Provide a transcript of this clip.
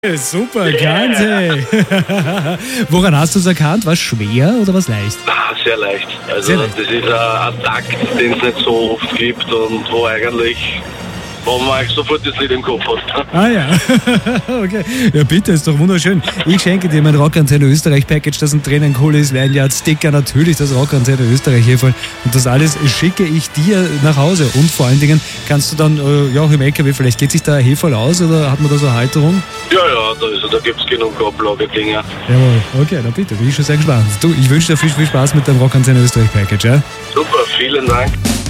Super, erkannt, hey. Woran hast du es erkannt? War es schwer oder war es leicht? Sehr leicht. Also Sehr leicht. das ist ein Takt, den es nicht so oft gibt und wo man eigentlich sofort das Lied im Kopf hat. Ah ja, okay. Ja bitte, ist doch wunderschön. Ich schenke dir mein Rockantenne Österreich Package, das ein Tränenkohle ist, Lanyard, Sticker, natürlich das Rockantenne Österreich Heferl. Und das alles schicke ich dir nach Hause. Und vor allen Dingen kannst du dann, ja auch im LKW, vielleicht geht sich da ein Heferl aus oder hat man da so eine Halterung? Ja, da gibt es genug Ablagedinger. Jawohl, okay, dann bitte, bin ich schon sehr gespannt. Du, ich wünsche dir viel Spaß mit dem Rockantenne Österreich Package, ja? Super, vielen Dank.